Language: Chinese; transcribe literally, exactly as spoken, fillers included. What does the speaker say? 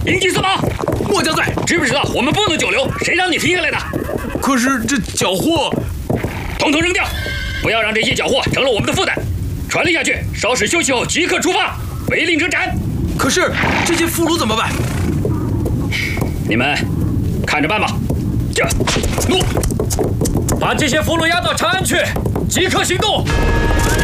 营级司马， 末将在。 知不知道我们不能久留？谁让你停下来的？ 可是这缴获， 统统扔掉，不要让这些缴获成了我们的负担。传令下去，稍事休息后即刻出发，违令者斩。 可是这些俘虏怎么办？ 你们看着办吧。这， 怒！把这些俘虏押到长安去，即刻行动！